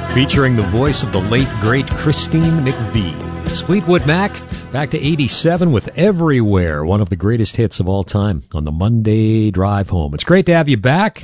featuring the voice of the late, great Christine McVie. It's Fleetwood Mac, back to 87 with Everywhere, one of the greatest hits of all time on the Monday drive home. It's great to have you back.